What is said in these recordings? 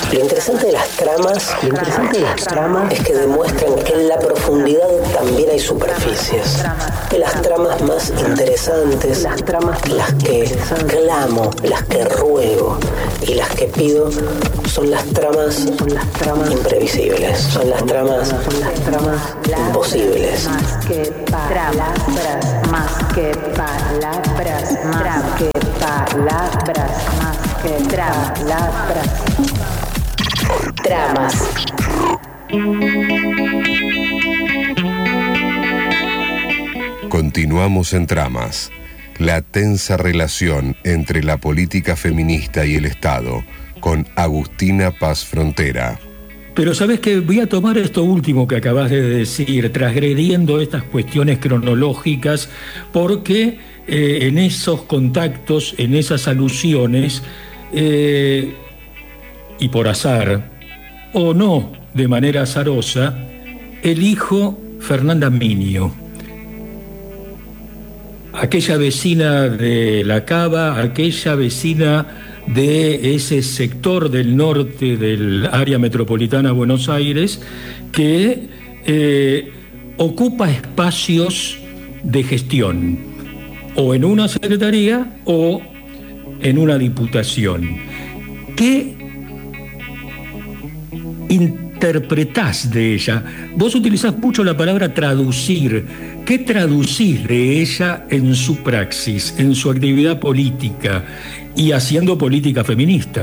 Lo interesante de las tramas es que demuestran que en la profundidad también hay superficies. Que las tramas más interesantes, las que clamo, las que ruego y las que pido son las tramas imprevisibles, son las tramas imposibles. Más que palabras, más que palabras, más que palabras, más que palabras. Tramas. Continuamos en Tramas. La tensa relación entre la política feminista y el Estado, con Agustina Paz Frontera. Pero sabes que voy a tomar esto último que acabas de decir, transgrediendo estas cuestiones cronológicas, porque en esos contactos, en esas alusiones, y por azar, o no de manera azarosa, elijo Fernanda Minnio, aquella vecina de La Cava, aquella vecina de ese sector del norte del área metropolitana de Buenos Aires, que ocupa espacios de gestión, o en una secretaría o en una diputación. ¿Qué interpretás de ella? Vos utilizás mucho la palabra traducir. ¿Qué traducís de ella en su praxis, en su actividad política y haciendo política feminista?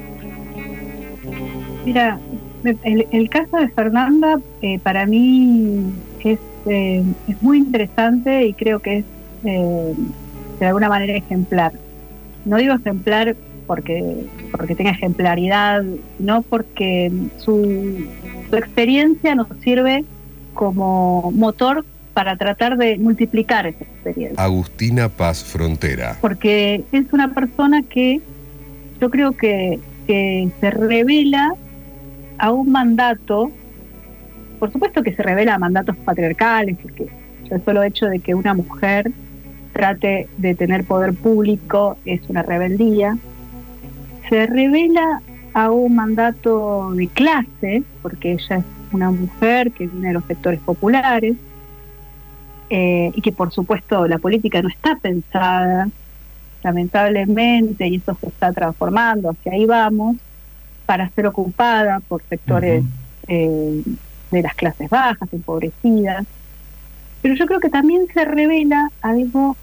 Mira, el caso de Fernanda para mí es muy interesante y creo que es de alguna manera ejemplar. No digo ejemplar porque tenga ejemplaridad, sino porque su experiencia nos sirve como motor para tratar de multiplicar esa experiencia. Agustina Paz Frontera. Porque es una persona que yo creo que se revela a un mandato, por supuesto que se revela a mandatos patriarcales, porque el solo hecho de que una mujer trate de tener poder público es una rebeldía. Se revela a un mandato de clase, porque ella es una mujer que viene de los sectores populares, y que por supuesto la política no está pensada, lamentablemente, y eso se está transformando, hacia ahí vamos, para ser ocupada por sectores de las clases bajas, empobrecidas. Pero yo creo que también se revela algo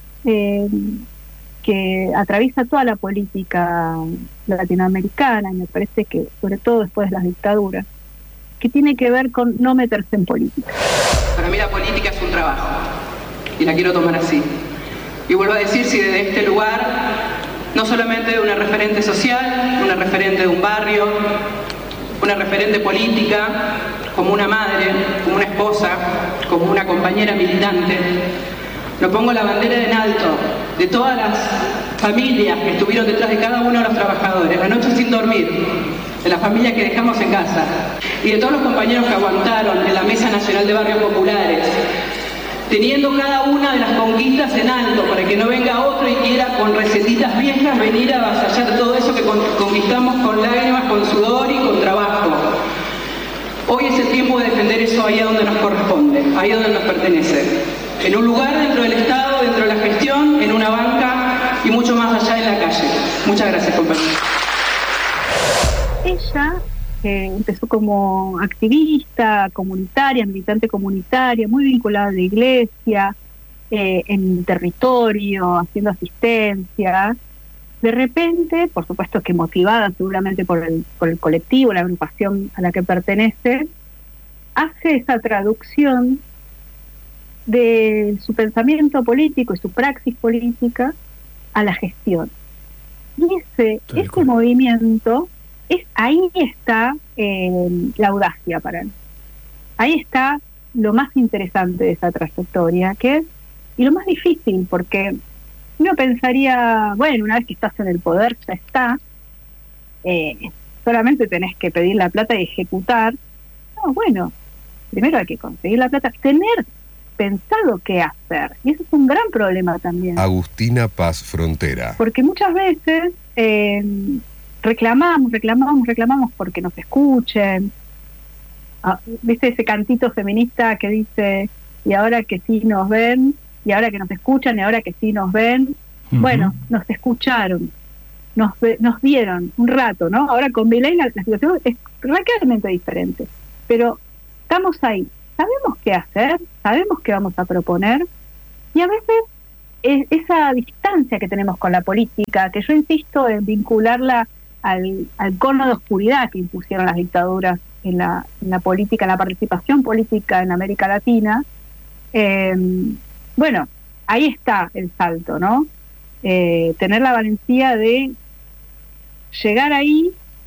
que atraviesa toda la política latinoamericana, y me parece que sobre todo después de las dictaduras, que tiene que ver con no meterse en política. Para mí la política es un trabajo, y la quiero tomar así. Y vuelvo a decir, si desde este lugar, no solamente de una referente social, una referente de un barrio, una referente política, como una madre, como una esposa, como una compañera militante, no pongo la bandera en alto de todas las familias que estuvieron detrás de cada uno de los trabajadores, la noche sin dormir, de las familias que dejamos en casa, y de todos los compañeros que aguantaron en la Mesa Nacional de Barrios Populares, teniendo cada una de las conquistas en alto, para que no venga otro y quiera con recetitas viejas venir a avasallar todo eso que conquistamos con lágrimas, con sudor y con trabajo. Hoy es el tiempo de defender eso ahí donde nos corresponde, ahí donde nos pertenece. En un lugar dentro del Estado, dentro de la gestión, en una banca y mucho más allá en la calle. Muchas gracias, compañeros. Ella empezó como activista comunitaria, militante comunitaria, muy vinculada a la iglesia, en el territorio, haciendo asistencia. De repente, por supuesto que motivada seguramente por el colectivo, la agrupación a la que pertenece, hace esa traducción de su pensamiento político y su praxis política a la gestión. Y ese movimiento, ahí está la audacia para él. Ahí está lo más interesante de esa trayectoria, y lo más difícil, porque uno pensaría, bueno, una vez que estás en el poder, ya está, solamente tenés que pedir la plata y ejecutar. No, bueno, primero hay que conseguir la plata, tener pensado qué hacer, y eso es un gran problema también. Agustina Paz Frontera. Porque muchas veces reclamamos porque nos escuchen. ¿Viste ese cantito feminista que dice, y ahora que sí nos ven, y ahora que nos escuchan, y ahora que sí nos ven? Uh-huh. Bueno, nos escucharon, nos vieron un rato, ¿no? Ahora con Milei la situación es radicalmente diferente, pero estamos ahí, sabemos qué hacer, sabemos qué vamos a proponer, y a veces esa distancia que tenemos con la política, que yo insisto en vincularla al cono de oscuridad que impusieron las dictaduras en la política, en la participación política en América Latina, bueno, ahí está el salto, ¿no? Tener la valentía de llegar ahí,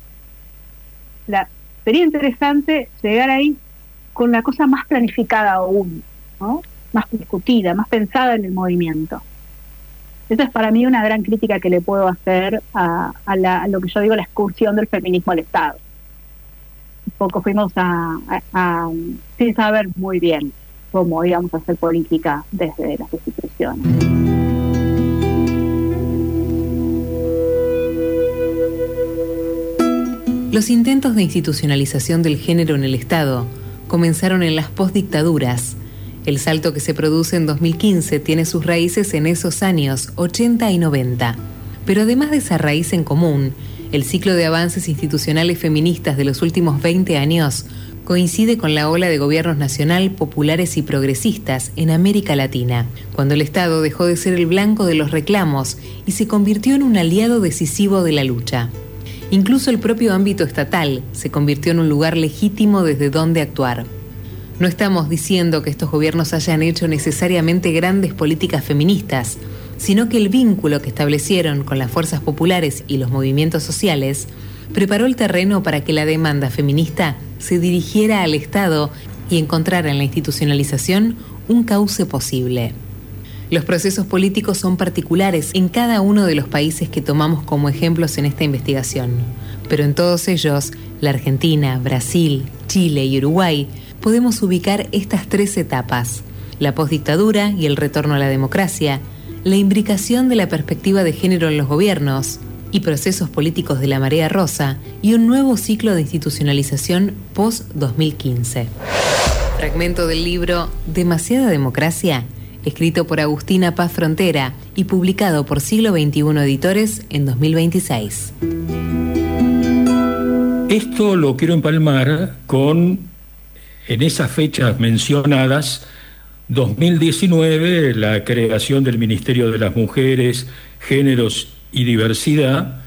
sería interesante llegar ahí con la cosa más planificada aún, ¿no? Más discutida, más pensada en el movimiento. Esa es para mí una gran crítica que le puedo hacer a lo que yo digo la excursión del feminismo al Estado. Un poco fuimos sin saber muy bien cómo íbamos a hacer política desde las instituciones. Los intentos de institucionalización del género en el Estado comenzaron en las postdictaduras. El salto que se produce en 2015 tiene sus raíces en esos años 80 y 90. Pero además de esa raíz en común, el ciclo de avances institucionales feministas de los últimos 20 años coincide con la ola de gobiernos nacional, populares y progresistas en América Latina, cuando el Estado dejó de ser el blanco de los reclamos y se convirtió en un aliado decisivo de la lucha. Incluso el propio ámbito estatal se convirtió en un lugar legítimo desde donde actuar. No estamos diciendo que estos gobiernos hayan hecho necesariamente grandes políticas feministas, sino que el vínculo que establecieron con las fuerzas populares y los movimientos sociales preparó el terreno para que la demanda feminista se dirigiera al Estado y encontrara en la institucionalización un cauce posible. Los procesos políticos son particulares en cada uno de los países que tomamos como ejemplos en esta investigación, pero en todos ellos, la Argentina, Brasil, Chile y Uruguay, podemos ubicar estas 3 etapas: la postdictadura y el retorno a la democracia, la imbricación de la perspectiva de género en los gobiernos y procesos políticos de la marea rosa, y un nuevo ciclo de institucionalización post-2015. Fragmento del libro Demasiada democracia, escrito por Agustina Paz Frontera y publicado por Siglo XXI Editores en 2026. Esto lo quiero empalmar con, en esas fechas mencionadas, 2019, la creación del Ministerio de las Mujeres, Géneros y Diversidad,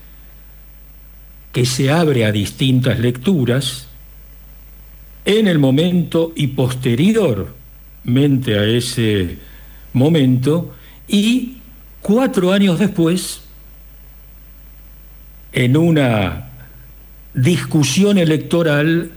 que se abre a distintas lecturas en el momento y posteriormente a ese momento, y 4 años después, en una discusión electoral,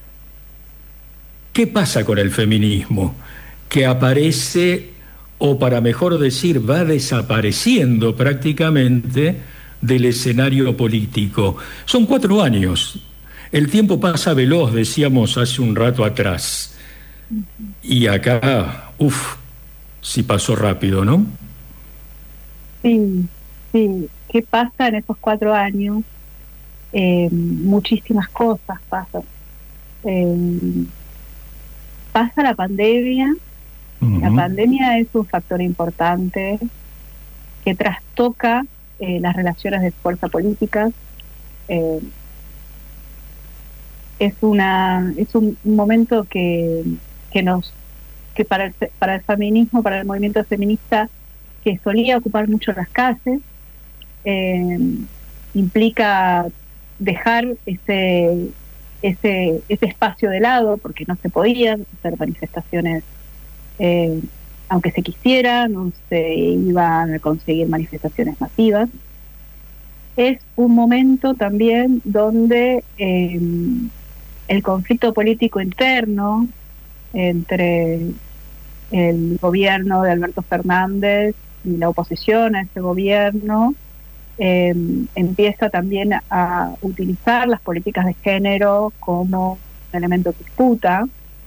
¿qué pasa con el feminismo? Que aparece, o para mejor decir, va desapareciendo prácticamente del escenario político. Son 4 años. El tiempo pasa veloz, decíamos hace un rato atrás. Y acá, sí pasó rápido, ¿no? Sí. ¿Qué pasa en esos 4 años? Muchísimas cosas pasan. Pasa la pandemia. Uh-huh. La pandemia es un factor importante que trastoca las relaciones de fuerza políticas. Es un momento que para el feminismo, para el movimiento feminista, que solía ocupar mucho las calles, implica dejar ese espacio de lado, porque no se podían hacer manifestaciones, aunque se quisiera, no se iban a conseguir manifestaciones masivas. Es un momento también donde el conflicto político interno entre el gobierno de Alberto Fernández y la oposición a ese gobierno empieza también a utilizar las políticas de género como un elemento de disputa.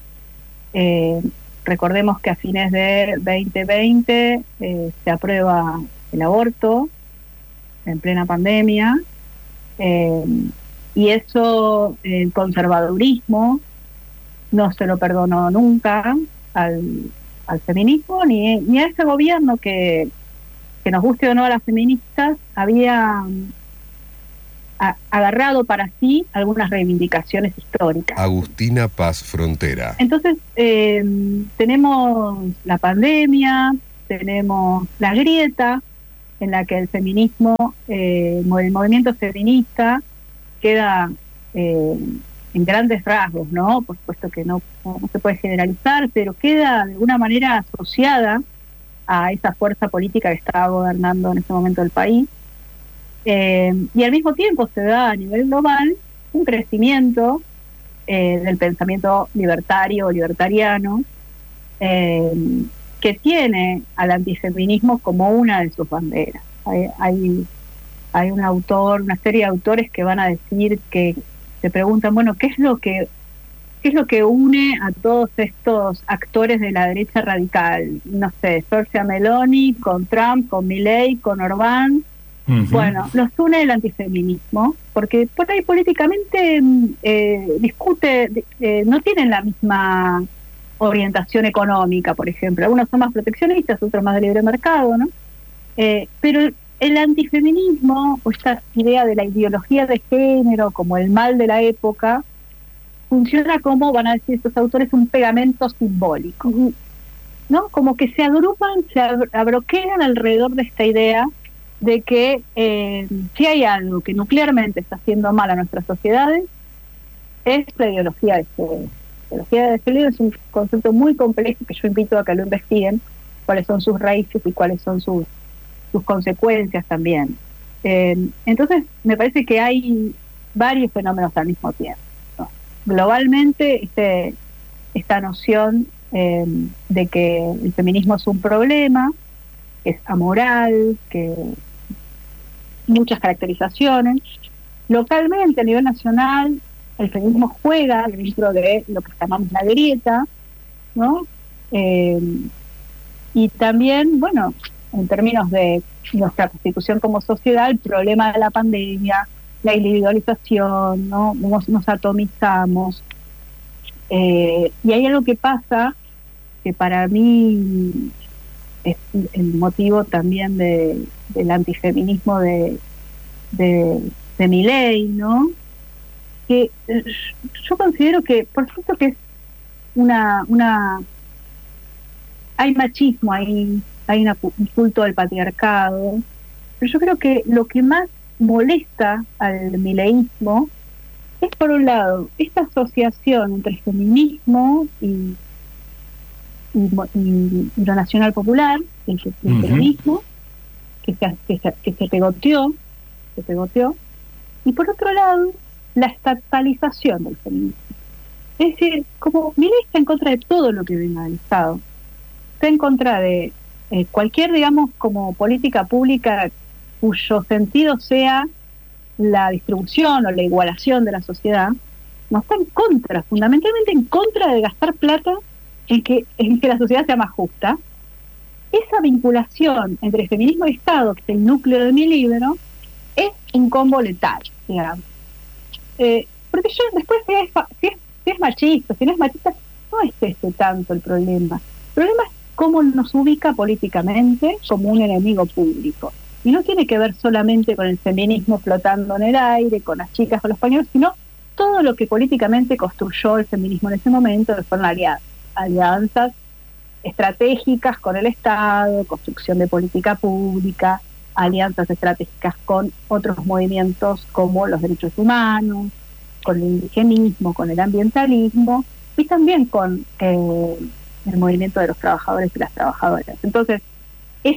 Recordemos que a fines de 2020 se aprueba el aborto en plena pandemia, Y eso el conservadurismo no se lo perdonó nunca al feminismo ni a ese gobierno que nos guste o no a las feministas, había agarrado para sí algunas reivindicaciones históricas. Agustina Paz Frontera. Entonces, tenemos la pandemia, tenemos la grieta en la que el feminismo, el movimiento feminista queda en grandes rasgos, ¿no? Por supuesto que no se puede generalizar, pero queda de alguna manera asociada a esa fuerza política que estaba gobernando en ese momento el país. Y al mismo tiempo se da a nivel global un crecimiento del pensamiento libertariano, que tiene al antifeminismo como una de sus banderas. Hay una serie de autores que van a decir, que se preguntan, bueno, ¿qué es lo que une a todos estos actores de la derecha radical? No sé, Giorgia Meloni con Trump, con Milei, con Orbán. Uh-huh. Bueno, los une el antifeminismo, porque por ahí políticamente no tienen la misma orientación económica, por ejemplo. Algunos son más proteccionistas, otros más de libre mercado, ¿no? Pero el antifeminismo, o esta idea de la ideología de género como el mal de la época, funciona como, van a decir estos autores, un pegamento simbólico, ¿no? Como que se agrupan, se abroquean alrededor de esta idea de que si hay algo que nuclearmente está haciendo mal a nuestras sociedades, es la ideología de género. La ideología de género es un concepto muy complejo que yo invito a que lo investiguen, cuáles son sus raíces y cuáles son sus consecuencias también. Entonces, me parece que hay varios fenómenos al mismo tiempo, ¿no? Globalmente, esta noción de que el feminismo es un problema, que es amoral, que muchas caracterizaciones. Localmente, a nivel nacional, el feminismo juega dentro de lo que llamamos la grieta, ¿no? Y también, bueno, en términos de nuestra constitución como sociedad, el problema de la pandemia, la individualización, ¿no? Nos atomizamos. Y hay algo que pasa que para mí es el motivo también del antifeminismo de Milei, ¿no? Que yo considero que, por supuesto que es hay machismo ahí, hay un culto al patriarcado, pero yo creo que lo que más molesta al mileísmo es, por un lado, esta asociación entre feminismo y lo nacional popular, el feminismo, que se pegoteó, y por otro lado, la estatalización del feminismo. Es decir, como Milei está en contra de todo lo que venga del Estado, está en contra de cualquier, digamos, como política pública cuyo sentido sea la distribución o la igualación de la sociedad, no está en contra, fundamentalmente en contra de gastar plata en que la sociedad sea más justa. Esa vinculación entre feminismo y Estado, que es el núcleo de mi libro, es un combo letal, digamos. Porque yo después, si es machista, si no es machista, no es tanto el problema. El problema es cómo nos ubica políticamente como un enemigo público. Y no tiene que ver solamente con el feminismo flotando en el aire, con las chicas, con los pañuelos, sino todo lo que políticamente construyó el feminismo en ese momento, que fueron alianzas estratégicas con el Estado, construcción de política pública, alianzas estratégicas con otros movimientos como los derechos humanos, con el indigenismo, con el ambientalismo y también con el movimiento de los trabajadores y las trabajadoras. Entonces, es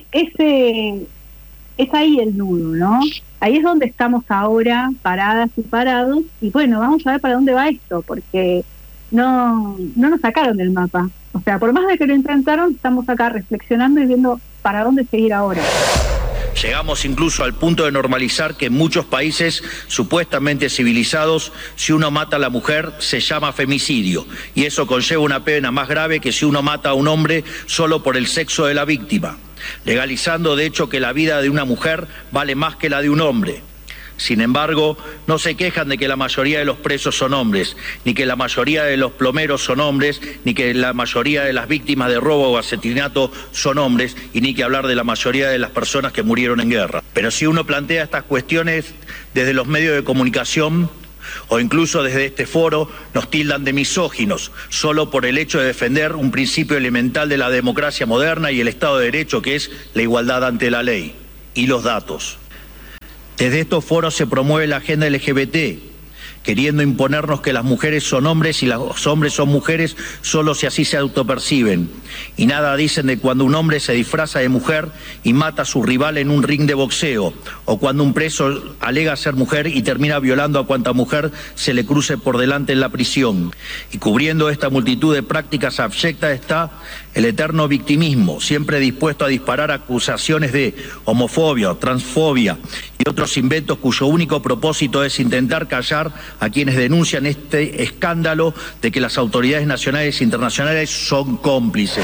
ahí el nudo, ¿no? Ahí es donde estamos ahora, paradas y parados, y bueno, vamos a ver para dónde va esto, porque no nos sacaron del mapa. O sea, por más de que lo intentaron, estamos acá reflexionando y viendo para dónde seguir ahora. Llegamos incluso al punto de normalizar que en muchos países supuestamente civilizados, si uno mata a la mujer, se llama femicidio, y eso conlleva una pena más grave que si uno mata a un hombre solo por el sexo de la víctima, legalizando de hecho que la vida de una mujer vale más que la de un hombre. Sin embargo, no se quejan de que la mayoría de los presos son hombres, ni que la mayoría de los plomeros son hombres, ni que la mayoría de las víctimas de robo o asesinato son hombres, y ni que hablar de la mayoría de las personas que murieron en guerra. Pero si uno plantea estas cuestiones desde los medios de comunicación, o incluso desde este foro, nos tildan de misóginos, solo por el hecho de defender un principio elemental de la democracia moderna y el Estado de Derecho, que es la igualdad ante la ley. Y los datos. Desde estos foros se promueve la agenda LGBT, queriendo imponernos que las mujeres son hombres y los hombres son mujeres solo si así se autoperciben. Y nada dicen de cuando un hombre se disfraza de mujer y mata a su rival en un ring de boxeo, o cuando un preso alega ser mujer y termina violando a cuanta mujer se le cruce por delante en la prisión. Y cubriendo esta multitud de prácticas abyectas está el eterno victimismo, siempre dispuesto a disparar acusaciones de homofobia, transfobia y otros inventos cuyo único propósito es intentar callar a quienes denuncian este escándalo de que las autoridades nacionales e internacionales son cómplices.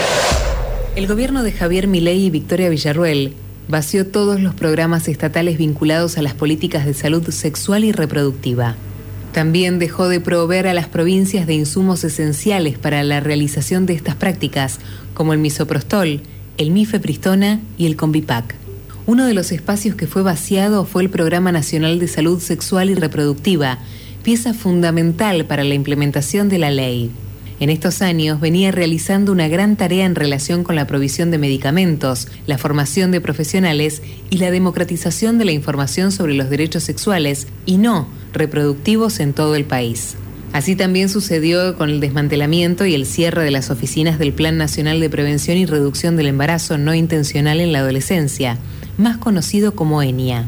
El gobierno de Javier Milei y Victoria Villarruel vació todos los programas estatales vinculados a las políticas de salud sexual y reproductiva. También dejó de proveer a las provincias de insumos esenciales para la realización de estas prácticas, como el misoprostol, el mifepristona y el Convipac. Uno de los espacios que fue vaciado fue el Programa Nacional de Salud Sexual y Reproductiva, pieza fundamental para la implementación de la ley. En estos años venía realizando una gran tarea en relación con la provisión de medicamentos, la formación de profesionales y la democratización de la información sobre los derechos sexuales y no reproductivos en todo el país. Así también sucedió con el desmantelamiento y el cierre de las oficinas del Plan Nacional de Prevención y Reducción del Embarazo No Intencional en la Adolescencia, más conocido como ENIA.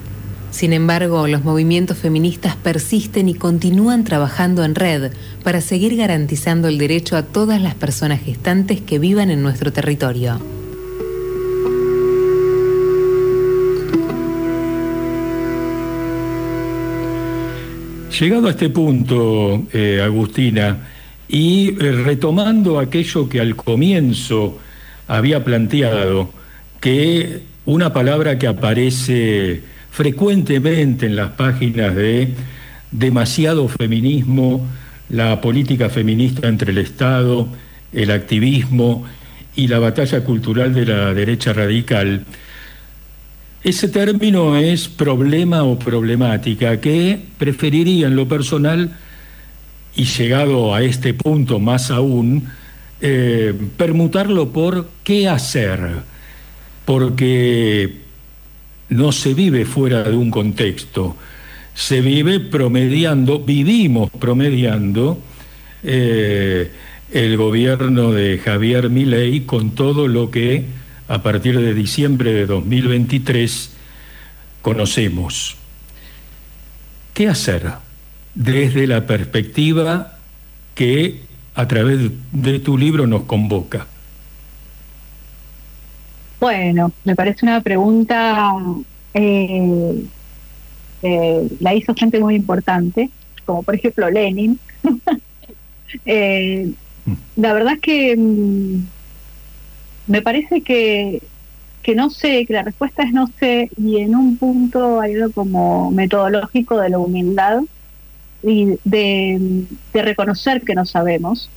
Sin embargo, los movimientos feministas persisten y continúan trabajando en red para seguir garantizando el derecho a todas las personas gestantes que vivan en nuestro territorio. Llegado a este punto, Agustina, y retomando aquello que al comienzo había planteado, que una palabra que aparece frecuentemente en las páginas de demasiado feminismo, la política feminista entre el Estado, el activismo y la batalla cultural de la derecha radical, ese término es problema o problemática que preferiría en lo personal, y llegado a este punto más aún, permutarlo por qué hacer, porque no se vive fuera de un contexto, se vive vivimos promediando el gobierno de Javier Milei con todo lo que a partir de diciembre de 2023 conocemos. ¿Qué hacer desde la perspectiva que a través de tu libro nos convoca? Bueno, me parece una pregunta, la hizo gente muy importante, como por ejemplo Lenin. La verdad es que me parece que no sé, que la respuesta es no sé, y en un punto hay algo como metodológico de la humildad y de reconocer que no sabemos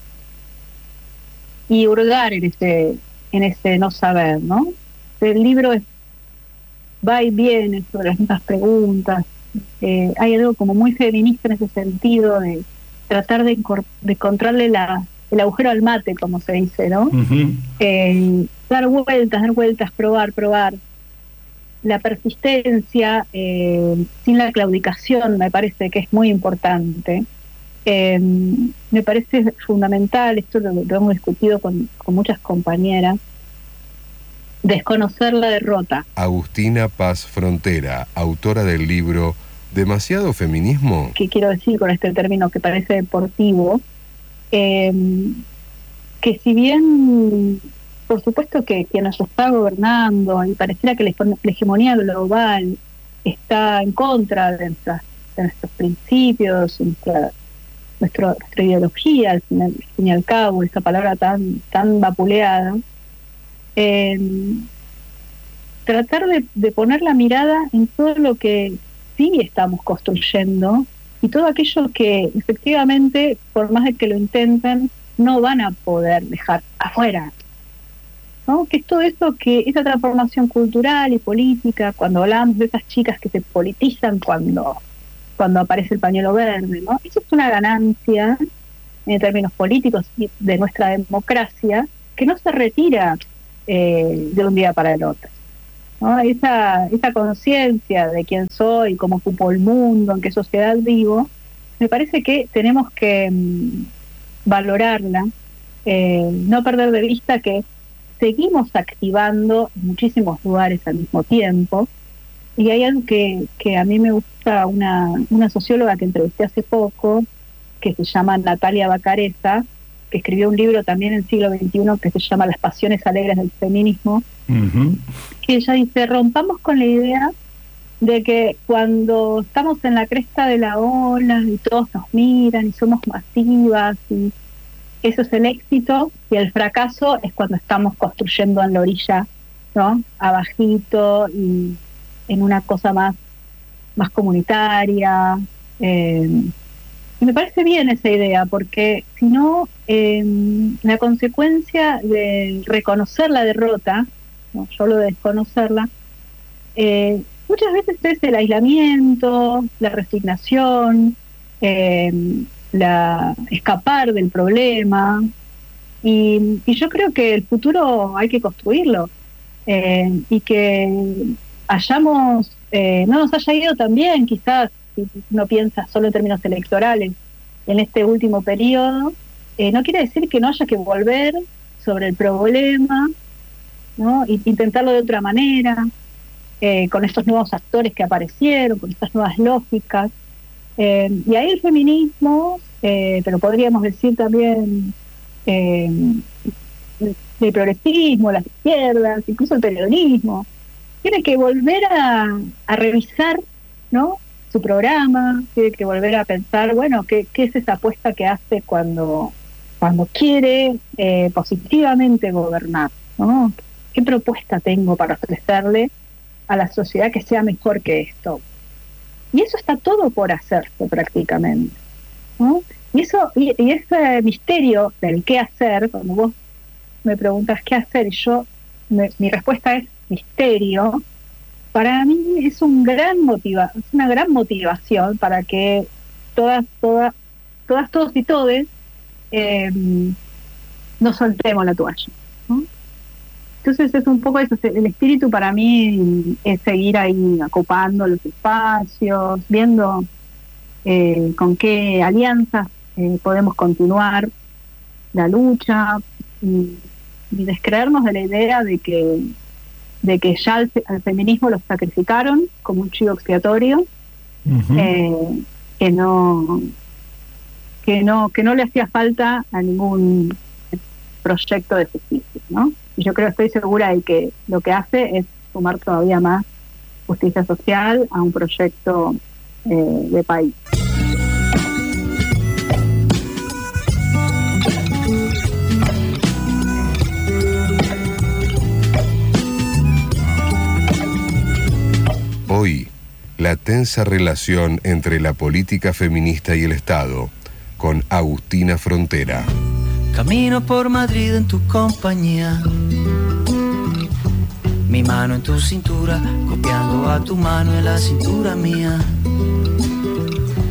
y hurgar en ese no saber, ¿no? El libro va y viene sobre las mismas preguntas. Hay algo como muy feminista en ese sentido, de tratar de encontrarle el agujero al mate, como se dice, ¿no? Uh-huh. Dar vueltas, probar. La persistencia, sin la claudicación, me parece que es muy importante. Me parece fundamental, esto lo hemos discutido con muchas compañeras, desconocer la derrota. Agustina Paz Frontera, autora del libro ¿Demasiado feminismo? ¿Qué quiero decir con este término que parece deportivo? Que si bien, por supuesto que quien nos está gobernando, y pareciera que la hegemonía global está en contra de nuestros principios, nuestra ideología, al fin y al cabo, esa palabra tan vapuleada, tratar de poner la mirada en todo lo que sí estamos construyendo, y todo aquello que efectivamente, por más de que lo intenten, no van a poder dejar afuera, ¿no? Que es todo esto, que esa transformación cultural y política, cuando hablamos de esas chicas que se politizan cuando aparece el pañuelo verde, ¿no? Eso es una ganancia en términos políticos de nuestra democracia, que no se retira de un día para el otro, ¿no? Esa conciencia de quién soy, cómo ocupo el mundo, en qué sociedad vivo, me parece que tenemos que valorarla, no perder de vista que seguimos activando en muchísimos lugares al mismo tiempo. Y hay algo que a mí me gusta, una socióloga que entrevisté hace poco, que se llama Natalia Bacareza, que escribió un libro también en el siglo XXI que se llama Las pasiones alegres del feminismo, que ella dice, rompamos con la idea de que cuando estamos en la cresta de la ola y todos nos miran y somos masivas y eso es el éxito, y el fracaso es cuando estamos construyendo en la orilla, ¿no? Abajito y en una cosa más comunitaria. Y me parece bien esa idea, porque si no, la consecuencia de reconocer la derrota, no solo de desconocerla, muchas veces es el aislamiento, la resignación, escapar del problema, y yo creo que el futuro hay que construirlo, y que no nos haya ido tan bien, quizás, si uno piensa solo en términos electorales, en este último periodo, no quiere decir que no haya que volver sobre el problema, ¿no? E intentarlo de otra manera, con estos nuevos actores que aparecieron, con estas nuevas lógicas. Y ahí el feminismo, pero podríamos decir también el progresismo, las izquierdas, incluso el periodismo, tiene que volver a revisar, ¿no?, su programa, tiene que volver a pensar, bueno, qué es esa apuesta que hace cuando quiere positivamente gobernar, ¿no? ¿Qué propuesta tengo para ofrecerle a la sociedad que sea mejor que esto? Y eso está todo por hacerse prácticamente, ¿no? Y ese misterio del qué hacer, cuando vos me preguntas qué hacer, y mi respuesta es misterio, para mí es una gran motivación para que todas todos y todes no soltemos la toalla, ¿no? Entonces es un poco eso, el espíritu para mí es seguir ahí ocupando los espacios, viendo con qué alianzas podemos continuar la lucha, y descreernos de la idea de que ya al feminismo lo sacrificaron como un chivo expiatorio, que no le hacía falta a ningún proyecto de justicia, ¿no? Y yo estoy segura de que lo que hace es sumar todavía más justicia social a un proyecto de país. Hoy, la tensa relación entre la política feminista y el Estado, con Agustina Frontera. Camino por Madrid en tu compañía, mi mano en tu cintura, copiando a tu mano en la cintura mía.